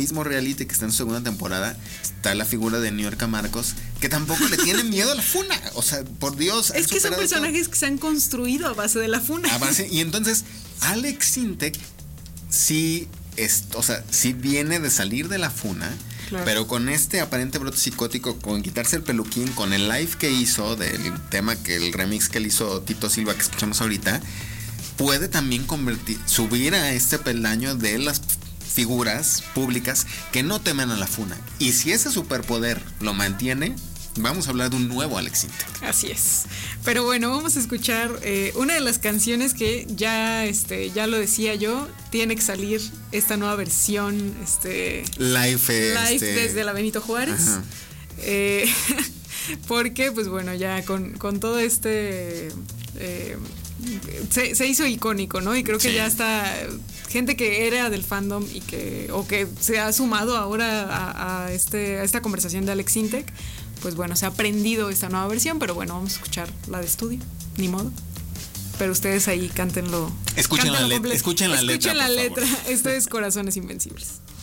mismo reality que está en su segunda temporada, está la figura de Niurka Marcos, que tampoco le tiene miedo a la funa. O sea, por Dios. Es que son personajes todo que se han construido a base de la funa. Y entonces, Alex Sintek sí, sí viene de salir de la funa. Claro. Pero con este aparente brote psicótico, con quitarse el peluquín, con el live que hizo del tema, el remix que le hizo Tito Silva, que escuchamos ahorita, puede también subir a este peldaño de las figuras públicas que no temen a la funa. Y si ese superpoder lo mantiene, vamos a hablar de un nuevo Alex Sintek. Así es. Pero bueno, vamos a escuchar una de las canciones que ya lo decía yo, tiene que salir esta nueva versión live desde la Benito Juárez. Porque pues bueno, ya con todo se hizo icónico, ¿no? Y creo que ya está gente que era del fandom y que se ha sumado ahora a esta conversación de Alex Sintek. Pues bueno, se ha aprendido esta nueva versión, pero bueno, vamos a escuchar la de estudio, ni modo. Pero ustedes ahí cántenlo. Escuchen la letra. Escuchen la letra. Esto es Corazones Invencibles.